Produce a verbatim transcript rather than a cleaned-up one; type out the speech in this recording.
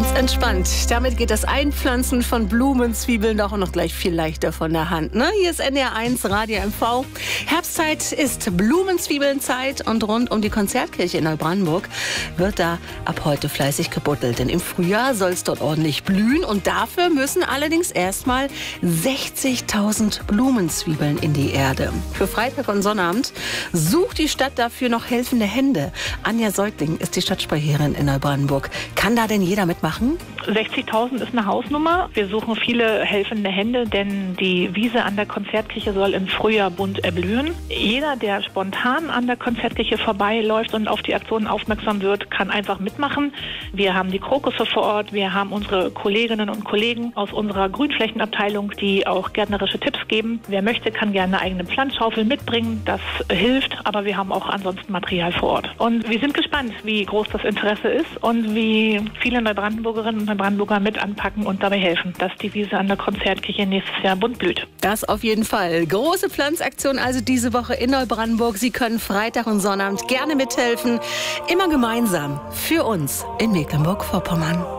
Ganz entspannt. Damit geht das Einpflanzen von Blumenzwiebeln doch noch gleich viel leichter von der Hand. Ne? Hier ist N D R eins Radio M V. Herbstzeit ist Blumenzwiebelnzeit und rund um die Konzertkirche in Neubrandenburg wird da ab heute fleißig gebuddelt. Denn im Frühjahr soll es dort ordentlich blühen und dafür müssen allerdings erstmal sechzigtausend Blumenzwiebeln in die Erde. Für Freitag und Sonnabend sucht die Stadt dafür noch helfende Hände. Anja Säugling ist die Stadtsprecherin in Neubrandenburg. Kann da denn jeder mitmachen? sechzigtausend ist eine Hausnummer. Wir suchen viele helfende Hände, denn die Wiese an der Konzertkirche soll im Frühjahr bunt erblühen. Jeder, der spontan an der Konzertkirche vorbeiläuft und auf die Aktion aufmerksam wird, kann einfach mitmachen. Wir haben die Krokusse vor Ort, wir haben unsere Kolleginnen und Kollegen aus unserer Grünflächenabteilung, die auch gärtnerische Tipps geben. Wer möchte, kann gerne eine eigene Pflanzschaufel mitbringen. Das hilft, aber wir haben auch ansonsten Material vor Ort. Und wir sind gespannt, wie groß das Interesse ist und wie viele Neubrandenburgerinnen und Neubrandenburger mit anpacken und dabei helfen, dass die Wiese an der Konzertkirche nächstes Jahr bunt blüht. Das auf jeden Fall. Große Pflanzaktion also diese Woche in Neubrandenburg. Sie können Freitag und Sonnabend gerne mithelfen. Immer gemeinsam für uns in Mecklenburg-Vorpommern.